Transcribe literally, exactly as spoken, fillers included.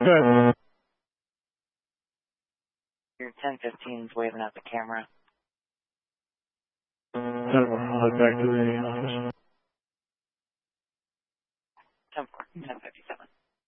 Good. Your ten fifteen's waving at the camera. I'll head back to the office. ten fifty-seven.